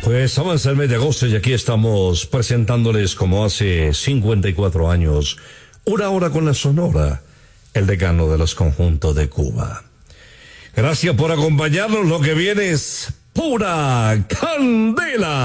Pues avanza el mes de agosto y aquí estamos presentándoles como hace 54 años, Una Hora con la Sonora, el decano de los conjuntos de Cuba. Gracias por acompañarnos, lo que viene es pura candela.